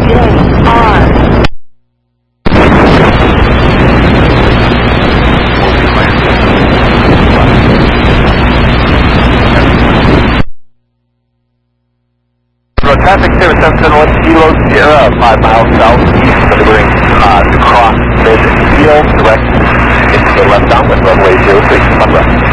Traffic 0771 Kilo Sierra, 5 miles southeast, delivering to cross mid-field, direct into the left downwind runway 06, on left.